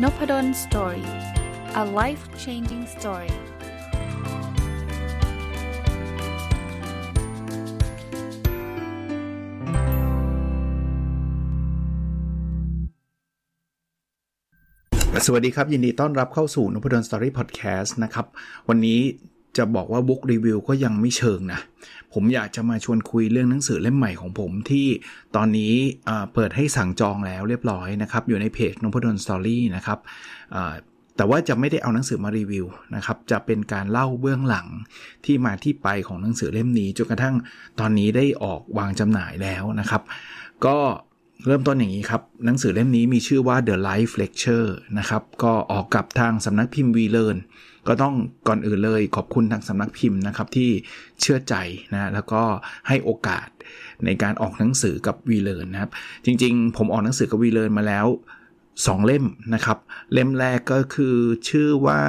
Noppadan Story. A life-changing story. สวัสดีครับยินดีต้อนรับเข้าสู่ Noppadan Story Podcast นะครับวันนี้จะบอกว่า Book Review ก็ยังไม่เชิงนะผมอยากจะมาชวนคุยเรื่องหนังสือเล่มใหม่ของผมที่ตอนนี้เปิดให้สั่งจองแล้วเรียบร้อยนะครับอยู่ในเพจ Noppadan Story นะครับแต่ว่าจะไม่ได้เอาหนังสือมารีวิวนะครับจะเป็นการเล่าเบื้องหลังที่มาที่ไปของหนังสือเล่มนี้จนกระทั่งตอนนี้ได้ออกวางจำหน่ายแล้วนะครับก็เริ่มต้นอย่างนี้ครับหนังสือเล่มนี้มีชื่อว่า The Life Lecture นะครับก็ออกกับทางสำนักพิมพ์ WeLearn ก็ต้องก่อนอื่นเลยขอบคุณทางสำนักพิมพ์นะครับที่เชื่อใจนะแล้วก็ให้โอกาสในการออกหนังสือกับ WeLearn นะครับจริงๆผมออกหนังสือกับ WeLearn มาแล้ว2เล่มนะครับเล่มแรกก็คือชื่อว่า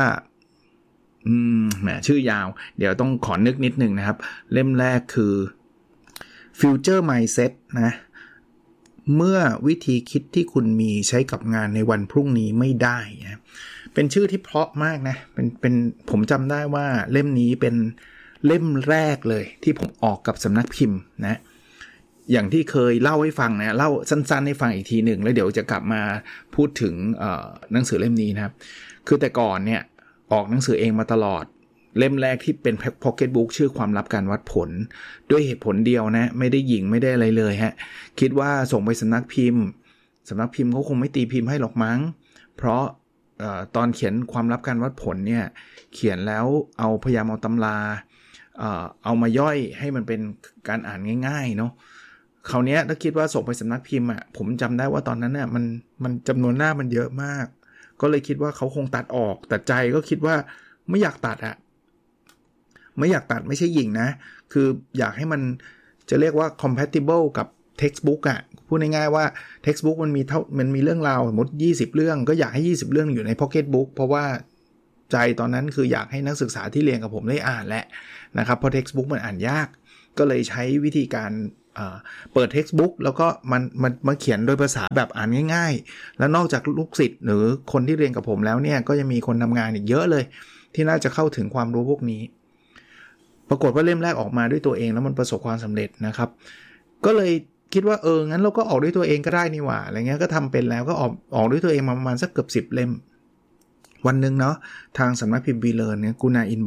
ชื่อยาวเดี๋ยวต้องขอนึกนิดนึงนะครับเล่มแรกคือ Future Mindset นะเมื่อวิธีคิดที่คุณมีใช้กับงานในวันพรุ่งนี้ไม่ได้นะเป็นชื่อที่เพราะมากนะเป็นผมจำได้ว่าเล่มนี้เป็นเล่มแรกเลยที่ผมออกกับสำนักพิมพ์นะอย่างที่เคยเล่าให้ฟังนะเล่าสั้นๆให้ฟังอีกทีหนึ่งแล้วเดี๋ยวจะกลับมาพูดถึงหนังสือเล่มนี้นะครับคือแต่ก่อนเนี่ยออกหนังสือเองมาตลอดเล่มแรกที่เป็นพ็อกเก็ตบุ๊กชื่อความลับการวัดผลด้วยเหตุผลเดียวนะไม่ได้หยิ่งไม่ได้อะไรเลยฮะคิดว่าส่งไปสำนักพิมพ์เขาคงไม่ตีพิมพ์ให้หรอกมั้งเพราะตอนเขียนความลับการวัดผลเนี่ยเขียนแล้วพยายามเอาตำราเอามาย่อยให้มันเป็นการอ่านง่ายๆเนาะคราวนี้ถ้าคิดว่าส่งไปสำนักพิมพ์ผมจำได้ว่าตอนนั้นเนี่ยมันจำนวนหน้ามันเยอะมากก็เลยคิดว่าเขาคงตัดออกแต่ใจก็คิดว่าไม่อยากตัดไม่อยากตัดไม่ใช่หยิ่งนะคืออยากให้มันจะเรียกว่า compatible กับ textbook พูดง่ายๆว่า textbook มันมีเรื่องราวสมมติ20เรื่องก็อยากให้20เรื่องอยู่ใน pocket book เพราะว่าใจตอนนั้นคืออยากให้นักศึกษาที่เรียนกับผมได้อ่านแหละนะครับเพราะ textbook มันอ่านยากก็เลยใช้วิธีการเปิด textbook แล้วก็มันเขียนโดยภาษาแบบอ่านง่ายๆแล้วนอกจากลูกศิษย์หรือคนที่เรียนกับผมแล้วเนี่ยก็จะมีคนทำงานอีกเยอะเลยที่น่าจะเข้าถึงความรู้พวกนี้ปรากฏว่าเล่มแรกออกมาด้วยตัวเองแล้วมันประสบความสำเร็จนะครับก็เลยคิดว่างั้นเราก็ออกด้วยตัวเองก็ได้นี่หว่าอะไรเงี้ยก็ทำเป็นแล้วก็ออกด้วยตัวเองมาประมาณสักเกือบ10เล่มวันนึงเนาะทางสำนักพิมพ์ WeLearnเนี่ยกุณาอิน